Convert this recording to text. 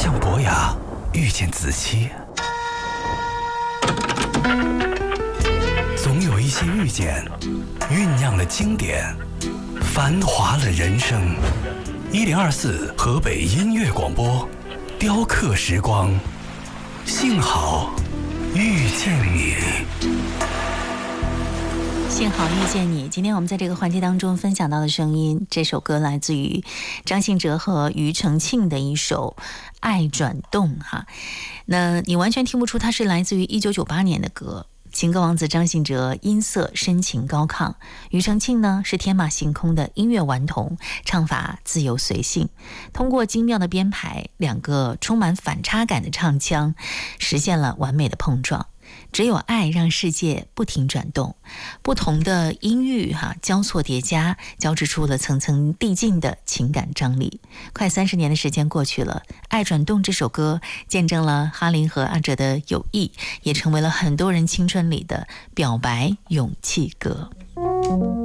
向伯牙遇见子期，总有一些遇见酝酿了经典，繁华了人生。1024河北音乐广播，雕刻时光，幸好遇见你。 幸好遇见你。今天我们在这个环节当中分享到的声音，这首歌来自于张信哲和庾澄庆的一首《爱转动》哈。那你完全听不出它是来自于1998年的歌。情歌王子张信哲音色深情高亢，庾澄庆呢是天马行空的音乐顽童，唱法自由随性，通过精妙的编排，两个充满反差感的唱腔，实现了完美的碰撞。只有爱让世界不停转动，不同的音域交错叠加，交织出了层层递进的情感张力。快30年的时间过去了，《爱转动》这首歌见证了哈林和阿哲的友谊，也成为了很多人青春里的表白勇气歌。